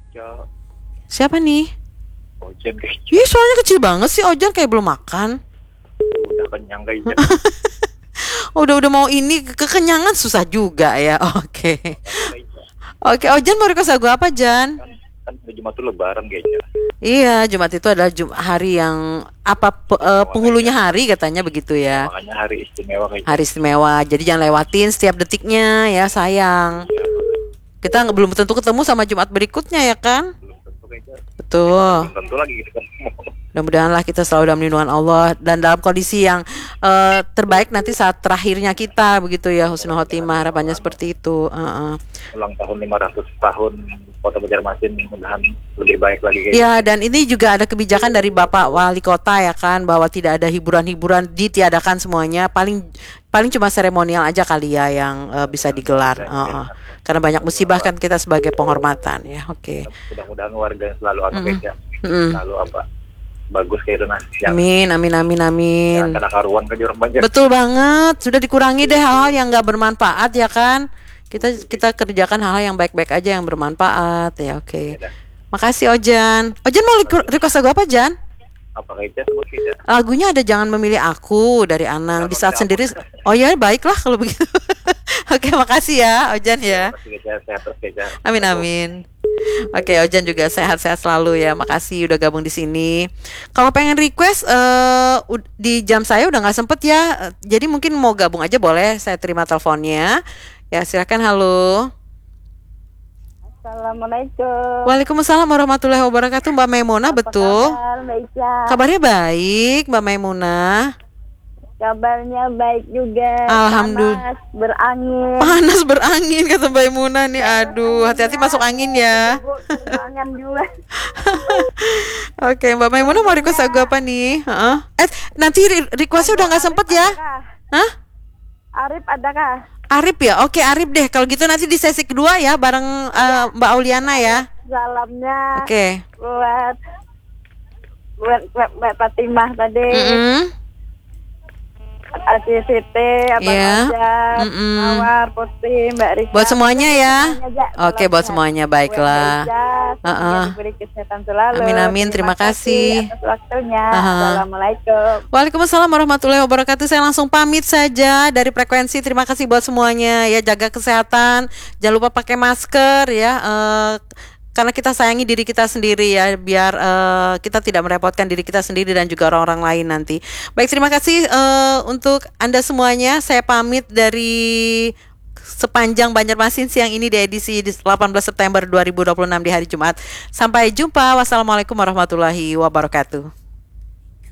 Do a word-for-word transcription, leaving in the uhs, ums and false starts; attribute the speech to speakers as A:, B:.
A: Ya,
B: Siapa nih?
A: Ojen kayaknya
B: Ih, soalnya kecil banget sih Ojan, kayak belum makan.
A: udah kenyang kayaknya.
B: Oh, udah udah mau ini ke- kekenyangan susah juga ya. Oke.
A: Makanya kayaknya
B: Oke, Ojan mau request lagu apa, Jan?
A: kan kan hari Jumat tuh Lebaran kayaknya.
B: Iya, Jumat itu adalah Jum hari yang apa pe- eh,
A: Istimewa
B: penghulunya
A: kayaknya.
B: hari katanya begitu
A: Ya
B: ya.
A: makanya hari istimewa kayaknya.
B: Hari istimewa. Jadi jangan lewatin setiap detiknya ya, sayang.
A: Iya, makanya
B: Kita nggak belum tentu ketemu sama Jumat berikutnya ya kan?
A: belum tentu kayaknya. Kita kan
B: Betul.
A: belum tentu lagi gitu kan.
B: Mudah-mudahanlah kita selalu dalam lindungan Allah dan dalam kondisi yang eh, terbaik nanti saat terakhirnya kita begitu ya, husnul khotimah, harapannya seperti itu. Heeh.
A: Ulang tahun lima ratus tahun Kota Banjarmasin, mudah-mudahan lebih baik lagi kayaknya.
B: Ya, dan ini juga ada kebijakan dari Bapak Wali Kota ya kan, bahwa tidak ada hiburan-hiburan, ditiadakan semuanya. Paling paling cuma seremonial aja kali ya yang eh, bisa digelar. Heeh. Karena banyak musibah kan kita sebagai penghormatan ya. Oke.
A: Mudah-mudahan warga selalu apa
B: Mm-mm.
A: kayaknya
B: Mm-mm.
A: selalu apa bagus kayak itu nah yang
B: Amin, amin, amin, amin.
A: yang kena karuan ke orang Banjar.
B: Betul banget. Sudah dikurangi deh hal-hal yang nggak bermanfaat ya kan. Kita kita kerjakan hal-hal yang baik-baik aja yang bermanfaat ya. Oke.
A: Ya, dah.
B: Makasih Ojan. Ojan mau requ- request lagu apa, Jan?
A: Apa kayaknya sebut kayaknya.
B: Lagunya ada Jangan Memilih Aku dari Anang di saat sendiri. Oh ya, baiklah kalau begitu. Oke, makasih ya Ojan ya.
A: Pasti kayaknya sehat terus kayaknya.
B: Amin amin. Oke, Ojan juga sehat-sehat selalu ya. Makasih udah gabung di sini. Kalau pengen request eh, ud- di jam saya udah nggak sempet ya. Eh, Jadi mungkin mau gabung aja boleh. Saya terima teleponnya. Ya silakan. Halo.
C: Assalamualaikum.
B: Waalaikumsalam warahmatullahi wabarakatuh. Mbak Maimunah, betul?
C: Kabar Mbak Ica.
B: Kabarnya baik, Mbak Maimunah.
C: Kabarnya baik juga.
B: Alhamdulillah.
C: Panas, berangin.
B: Panas berangin kata Mbak Maimunah nih. Aduh, hati-hati masuk angin ya.
C: Bu, Terbangin juga.
B: Oke, Mbak Maimunah mau request lagu apa nih? Heeh. Eh, nanti re- requestnya udah nggak sempet ya?
C: Adakah?
B: Hah?
C: Arif adakah?
B: Arif ya? Oke, Arif deh. Kalau gitu nanti di sesi kedua ya bareng eh, Mbak Auliana ya.
C: Salamnya
B: Oke.
C: buat buat buat Mbak Fatimah tadi.
B: Mm-mm.
C: Aci Siti, Abang
B: Iya.
C: Ojak,
B: Mm-mm.
C: Mawar, Putri, Mbak Rika.
B: Buat semuanya ya.
C: Semuanya, Jak.
B: Oke, buat semuanya, baiklah.
C: Buat Mbak Ijaz, semoga
B: Heeh.
C: diberi kesehatan selalu.
B: Amin, amin. Terima kasih.
C: atas waktunya.
B: Aha.
C: Assalamualaikum.
B: Waalaikumsalam warahmatullahi wabarakatuh. Saya langsung pamit saja dari frekuensi. Terima kasih buat semuanya ya, jaga kesehatan. Jangan lupa pakai masker ya. eh, karena kita sayangi diri kita sendiri ya, biar eh, kita tidak merepotkan diri kita sendiri dan juga orang-orang lain nanti. Baik, terima kasih eh, untuk Anda semuanya. Saya pamit dari sepanjang Banjarmasin siang ini di edisi delapan belas September dua ribu dua puluh enam di hari Jumat. Sampai jumpa. Wassalamualaikum warahmatullahi wabarakatuh.